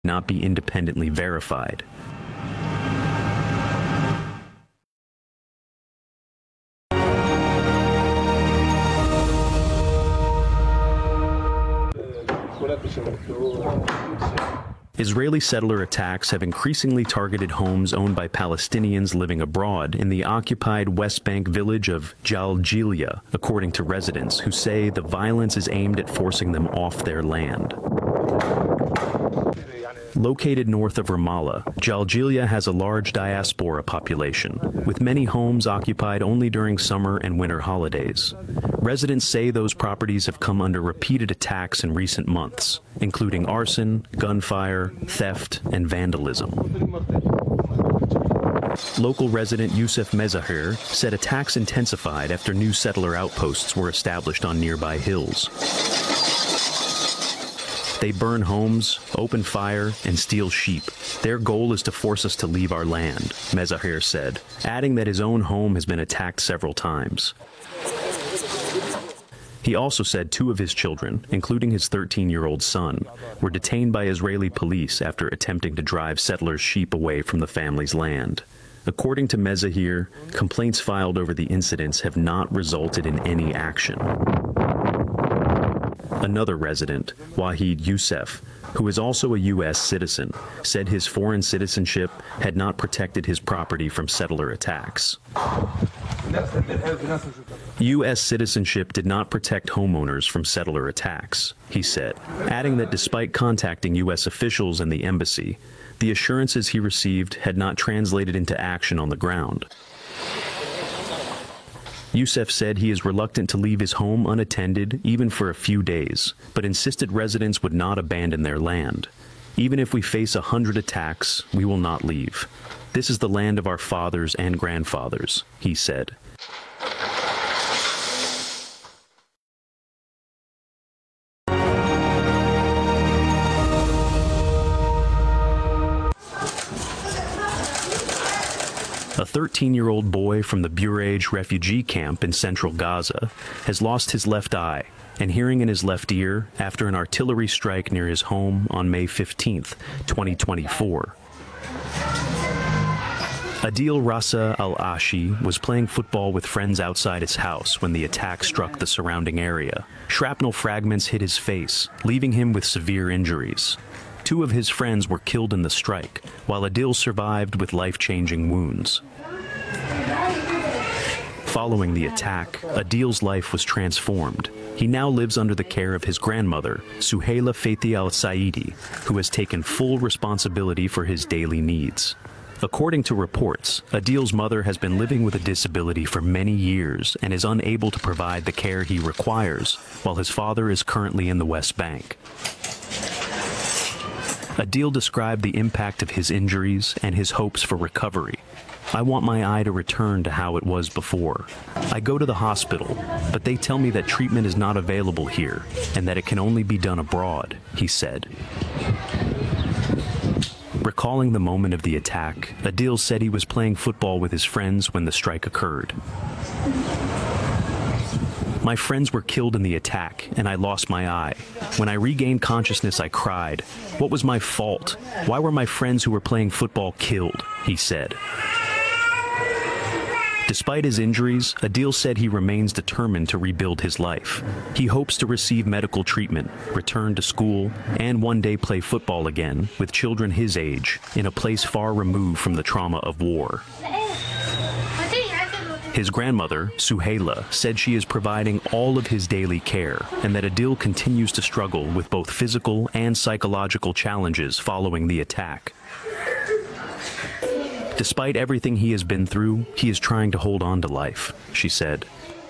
not be independently verified. Israeli settler attacks have increasingly targeted homes owned by Palestinians living abroad in the occupied West Bank village of Jalgilia, according to residents who say the violence is aimed at forcing them off their land. Located north of Ramallah, Jalgilia has a large diaspora population, with many homes occupied only during summer and winter holidays. Residents say those properties have come under repeated attacks in recent months, including arson, gunfire, theft, and vandalism. Local resident Youssef Mezahir said attacks intensified after new settler outposts were established on nearby hills. They burn homes, open fire, and steal sheep. Their goal is to force us to leave our land, Mezahir said, adding that his own home has been attacked several times. He also said 2 of his children, including his 13-year-old son, were detained by Israeli police after attempting to drive settlers' sheep away from the family's land. According to Mezahir, complaints filed over the incidents have not resulted in any action. Another resident, Wahid Youssef, who is also a U.S. citizen, said his foreign citizenship had not protected his property from settler attacks. U.S. citizenship did not protect homeowners from settler attacks, he said, adding that despite contacting U.S. officials and the embassy, the assurances he received had not translated into action on the ground. Youssef said he is reluctant to leave his home unattended even for a few days, but insisted residents would not abandon their land. Even if we face 100 attacks, we will not leave. This is the land of our fathers and grandfathers, he said. A 13-year-old boy from the Bureij refugee camp in central Gaza has lost his left eye and hearing in his left ear after an artillery strike near his home on May 15, 2024. Adil Rasa al-Ashi was playing football with friends outside his house when the attack struck the surrounding area. Shrapnel fragments hit his face, leaving him with severe injuries. 2 of his friends were killed in the strike, while Adil survived with life-changing wounds. Following the attack, Adil's life was transformed. He now lives under the care of his grandmother, Suhaila Fethi al-Saidi, who has taken full responsibility for his daily needs. According to reports, Adil's mother has been living with a disability for many years and is unable to provide the care he requires, while his father is currently in the West Bank. Adil described the impact of his injuries and his hopes for recovery. I want my eye to return to how it was before. I go to the hospital, but they tell me that treatment is not available here and that it can only be done abroad, he said. Recalling the moment of the attack, Adil said he was playing football with his friends when the strike occurred. My friends were killed in the attack, and I lost my eye. When I regained consciousness, I cried. What was my fault? Why were my friends who were playing football killed? He said. Despite his injuries, Adil said he remains determined to rebuild his life. He hopes to receive medical treatment, return to school, and one day play football again with children his age in a place far removed from the trauma of war. His grandmother, Suhaila, said she is providing all of his daily care and that Adil continues to struggle with both physical and psychological challenges following the attack. Despite everything he has been through, he is trying to hold on to life, she said.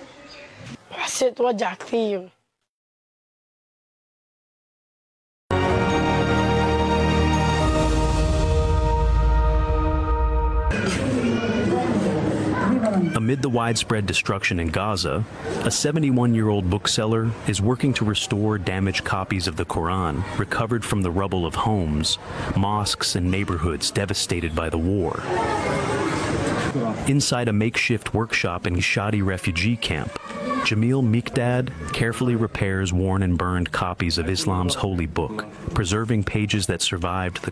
Amid the widespread destruction in Gaza, a 71-year-old bookseller is working to restore damaged copies of the Quran recovered from the rubble of homes, mosques, and neighborhoods devastated by the war. Inside a makeshift workshop in Shadi refugee camp, Jamil Mikdad carefully repairs worn and burned copies of Islam's holy book, preserving pages that survived the